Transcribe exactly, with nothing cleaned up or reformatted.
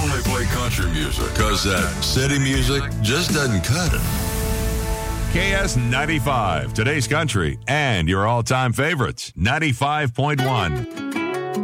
only play country music because that city music just doesn't cut it. K S ninety-five, today's country, and your all-time favorites, ninety-five point one.